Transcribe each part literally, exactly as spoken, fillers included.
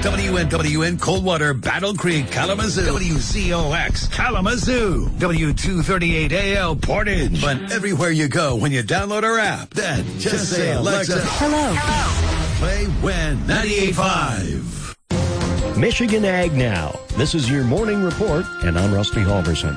W N W N Coldwater, Battle Creek, Kalamazoo. W Z O X, Kalamazoo. W two thirty-eight A L, Portage. But everywhere you go when you download our app, then just, just say, Alexa, hello. Hello. Play Win ninety-eight point five. Michigan Ag Now. This is your morning report, and I'm Rusty Halverson.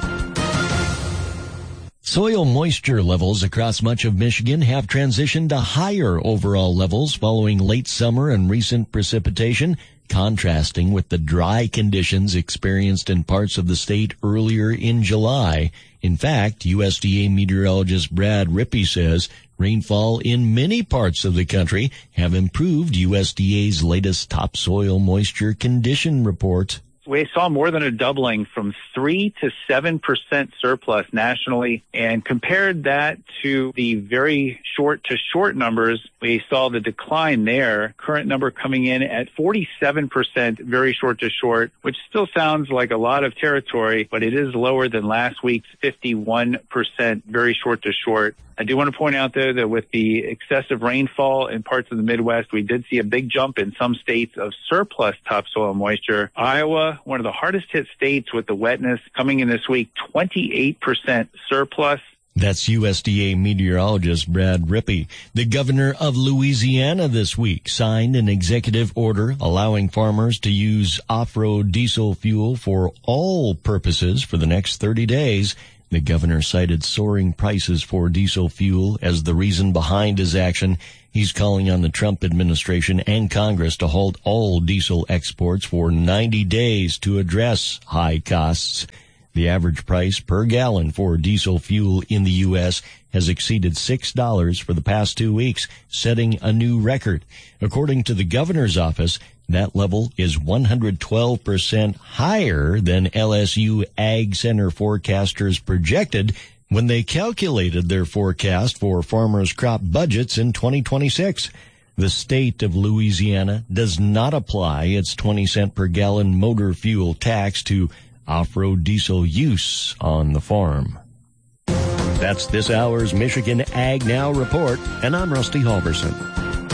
Soil moisture levels across much of Michigan have transitioned to higher overall levels following late summer and recent precipitation, contrasting with the dry conditions experienced in parts of the state earlier in July. In fact, U S D A meteorologist Brad Rippey says rainfall in many parts of the country have improved U S D A's latest topsoil moisture condition report. We saw more than a doubling from three to seven percent surplus nationally, and compared that to the very short to short numbers, we saw the decline there. Current number coming in at forty-seven percent very short to short, which still sounds like a lot of territory, but it is lower than last week's fifty-one percent very short to short. I do want to point out, though, that with the excessive rainfall in parts of the Midwest, we did see a big jump in some states of surplus topsoil moisture. Iowa, one of the hardest hit states with the wetness, coming in this week, twenty-eight percent surplus. That's U S D A meteorologist Brad Rippey. The governor of Louisiana this week signed an executive order allowing farmers to use off-road diesel fuel for all purposes for the next thirty days. The governor cited soaring prices for diesel fuel as the reason behind his action. He's calling on the Trump administration and Congress to halt all diesel exports for ninety days to address high costs. The average price per gallon for diesel fuel in the U S has exceeded six dollars for the past two weeks, setting a new record. According to the governor's office, that level is one hundred twelve percent higher than L S U Ag Center forecasters projected when they calculated their forecast for farmers' crop budgets in twenty twenty-six. The state of Louisiana does not apply its twenty cent per gallon motor fuel tax to off-road diesel use on the farm. That's this hour's Michigan Ag Now report, and I'm Rusty Halverson.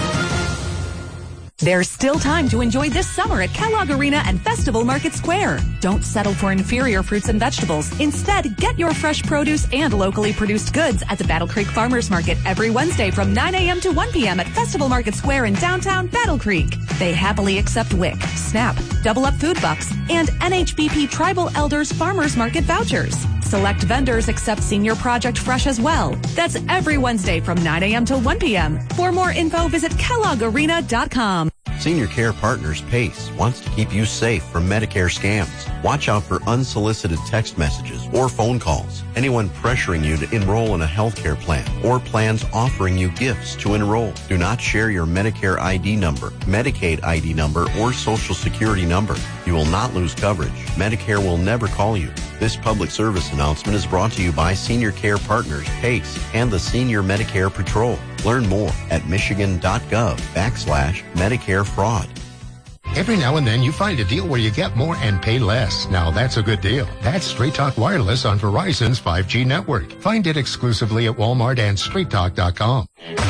There's still time to enjoy this summer at Kellogg Arena and Festival Market Square. Don't settle for inferior fruits and vegetables. Instead, get your fresh produce and locally produced goods at the Battle Creek Farmers Market every Wednesday from nine a.m. to one p.m. at Festival Market Square in downtown Battle Creek. They happily accept W I C, SNAP, Double Up Food Bucks, and N H B P Tribal Elders Farmers Market vouchers. Select vendors accept Senior Project Fresh as well. That's every Wednesday from nine a.m. till one p.m. For more info, visit kellogg arena dot com. Senior Care Partners PACE wants to keep you safe from Medicare scams. Watch out for unsolicited text messages or phone calls. Anyone pressuring you to enroll in a health care plan or plans offering you gifts to enroll. Do not share your Medicare I D number, Medicaid I D number, or Social Security number. You will not lose coverage. Medicare will never call you. This public service announcement is brought to you by Senior Care Partners PACE and the Senior Medicare Patrol. Learn more at michigan.gov backslash Medicare fraud. Every now and then you find a deal where you get more and pay less. Now that's a good deal. That's Straight Talk Wireless on Verizon's five G network. Find it exclusively at Walmart and straight talk dot com.